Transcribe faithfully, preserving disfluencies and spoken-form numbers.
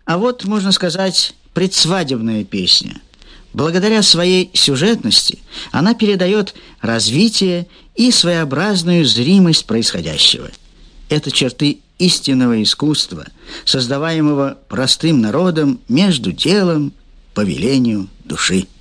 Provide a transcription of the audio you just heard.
А вот, можно сказать, предсвадебная песня. Благодаря своей сюжетности она передает развитие и своеобразную зримость происходящего. Это черты истинного искусства, создаваемого простым народом между делом по велению души.